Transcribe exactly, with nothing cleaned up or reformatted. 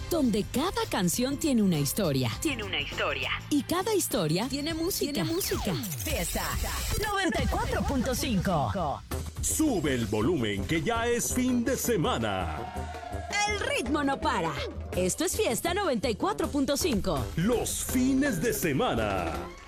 donde cada canción tiene una historia. Tiene una historia. Y cada historia tiene música. Tiene música. Fiesta noventa y cuatro punto cinco. Sube el volumen que ya es fin de semana. El ritmo no para. Esto es Fiesta noventa y cuatro punto cinco. Los fines de semana.